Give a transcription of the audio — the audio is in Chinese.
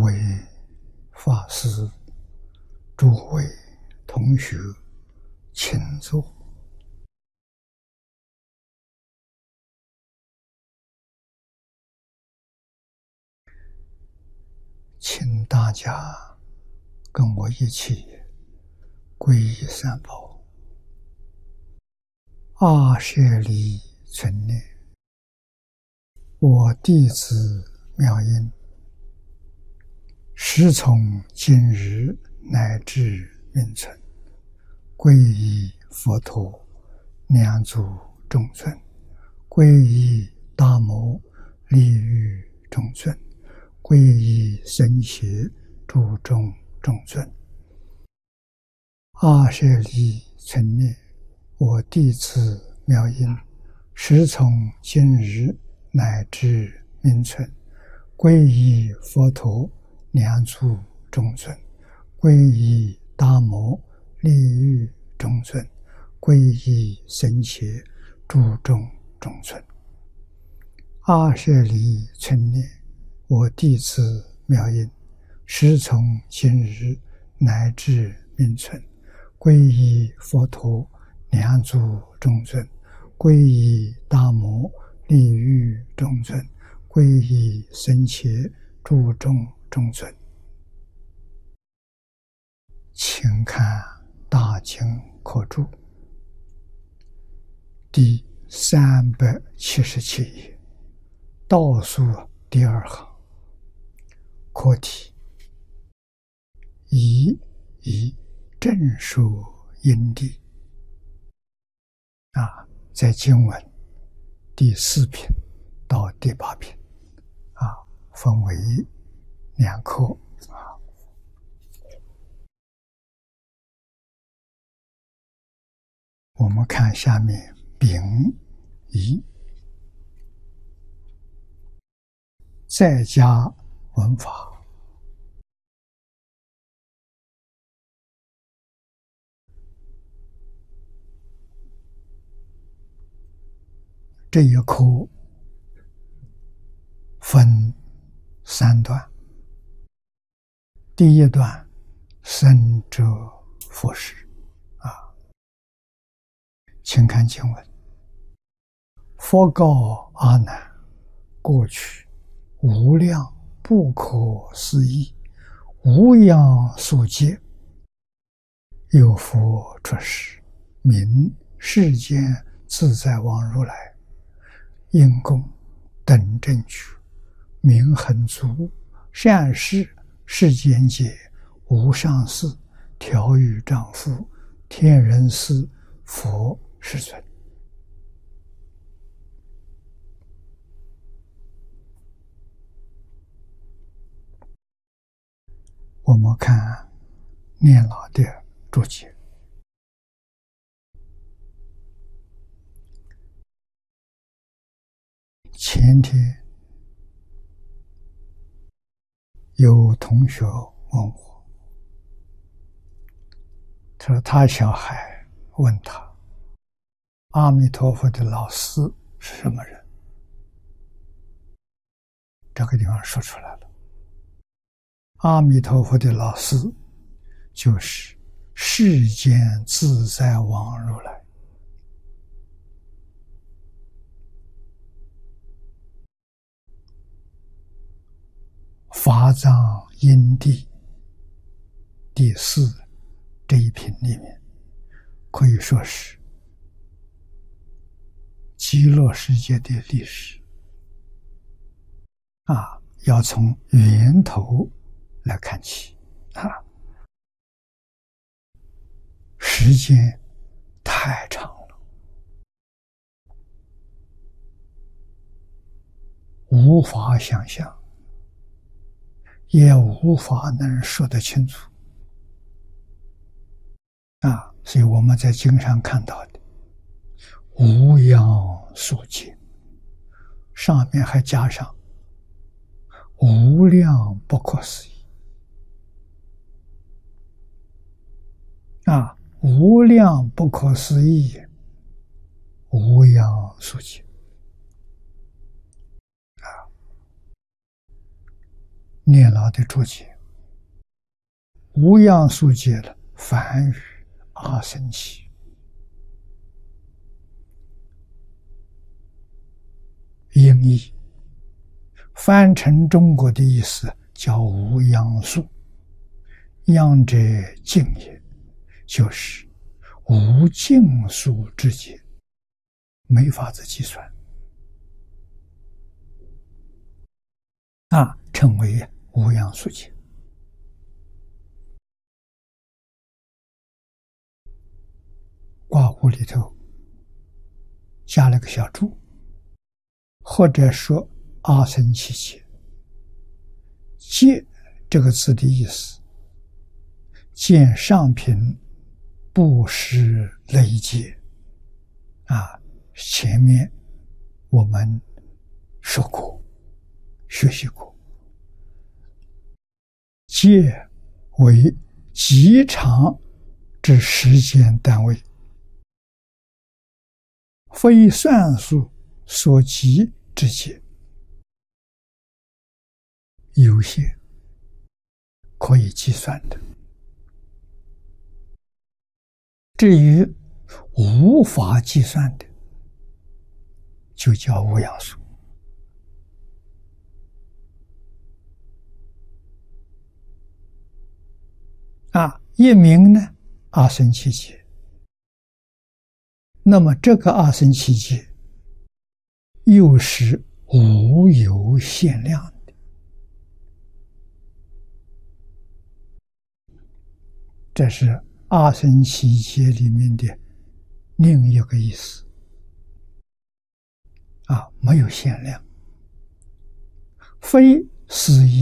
位法师、诸位同学，请坐。请大家跟我一起皈依三宝。阿舍利存念，我弟子妙音，时从今日乃至命存，皈依佛陀、两足众尊，皈依大摩利欲众尊，皈依僧伽诸众众尊。阿舍利存念，我弟子妙音，时从今日乃至命存，皈依佛陀、两足众尊，皈依大摩利欲众尊，皈依僧伽诸众众尊。阿舍利存念，我弟子妙音，时从今日乃至命存，皈依佛陀、两足众尊，皈依大摩利欲众尊，皈依僧伽诸众众尊。请看大经课注第377页，倒数第二行，课题：以正说因地。在经文第4品到第8品分为2课我们看下面丙乙，在家闻法。这一课分3段，第一段生者佛事请看经文：佛告阿难，过去无量不可思议无量数劫，有佛出世，名世间自在王如来，因供等正觉，名恒足，善事世间界，无上士，调御丈夫，天人师，佛世尊。我们看念老的注解：前天有同学问我，他说他小孩问他，阿弥陀佛的老师是什么人？这个地方说出来了，阿弥陀佛的老师就是世间自在王如来。法藏因地第4这一品里面，可以说是极乐世界的历史要从源头来看起时间太长了，无法想象，也无法能说得清楚所以我们在经上看到的无量数劫，上面还加上无量不可思议无量不可思议，无量数劫念老的注解，无量数解了梵语阿僧祇，音译翻成中国的意思叫无央数，央者尽也，就是无尽数之解，没法子计算，称为无央数解。括弧里头加了个小注，或者说阿僧祇解。戒这个字的意思，见上品布施累戒前面我们说过学习过，戒为极长之时间单位，非算数所及之戒，有些可以计算的，至于无法计算的，就叫无央数。一名呢阿僧祇劫，那么这个阿僧祇劫又是无有限量的，这是阿僧祇劫里面的另一个意思没有限量，非思议